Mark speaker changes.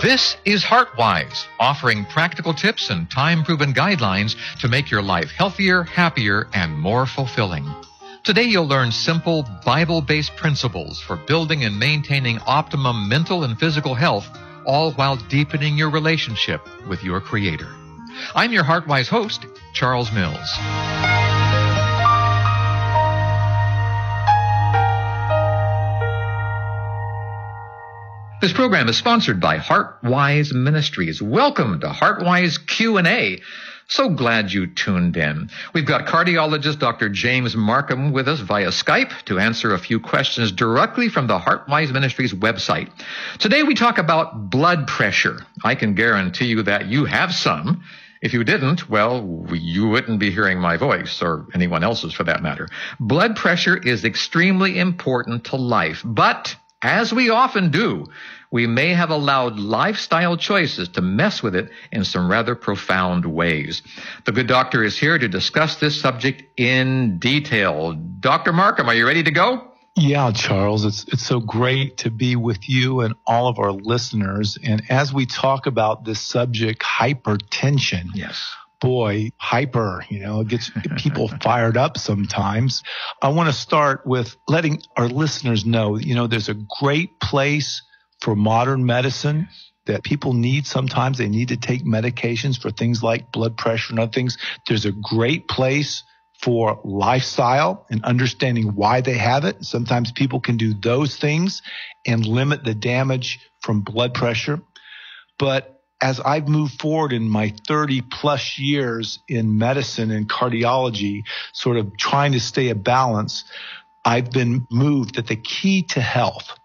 Speaker 1: This is HeartWise, offering practical tips and time-proven guidelines to make your life healthier, happier, and more fulfilling. Today you'll learn simple Bible-based principles for building and maintaining optimum mental and physical health, all while deepening your relationship with your Creator. I'm your HeartWise host, Charles Mills. This program is sponsored by HeartWise Ministries. Welcome to HeartWise Q&A. So glad you tuned in. We've got cardiologist Dr. James Markham with us via Skype to answer a few questions directly from the HeartWise Ministries website. Today we talk about blood pressure. I can guarantee you that you have some. If you didn't, well, you wouldn't be hearing my voice, or anyone else's for that matter. Blood pressure is extremely important to life, but as we often do, we may have allowed lifestyle choices to mess with it in some rather profound ways. The good doctor is here to discuss this subject in detail. Dr. Markham, are you ready to go?
Speaker 2: Yeah, Charles, it's so great to be with you and all of our listeners. And as we talk about this subject, hypertension.
Speaker 1: Yes.
Speaker 2: Boy, hyper, it gets people fired up sometimes. I want to start with letting our listeners know, there's a great place for modern medicine that people need. Sometimes they need to take medications for things like blood pressure and other things. There's a great place for lifestyle and understanding why they have it. Sometimes people can do those things and limit the damage from blood pressure. But as I've moved forward in my 30 plus years in medicine and cardiology, sort of trying to stay a balance, I've been moved that the key to health